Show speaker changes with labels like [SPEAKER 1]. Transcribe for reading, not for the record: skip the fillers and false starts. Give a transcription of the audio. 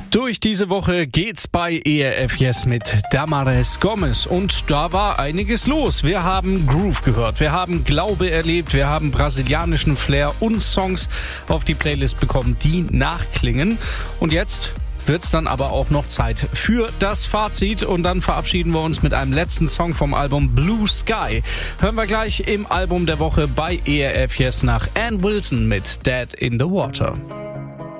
[SPEAKER 1] Durch diese Woche geht's bei ERF Yes mit Damares Gomes und da war einiges los. Wir haben Groove gehört, wir haben Glaube erlebt, wir haben brasilianischen Flair und Songs auf die Playlist bekommen, die nachklingen. Und jetzt wird's dann aber auch noch Zeit für das Fazit und dann verabschieden wir uns mit einem letzten Song vom Album Blue Sky. Hören wir gleich im Album der Woche bei ERF Yes nach Ann Wilson mit Dead in the Water.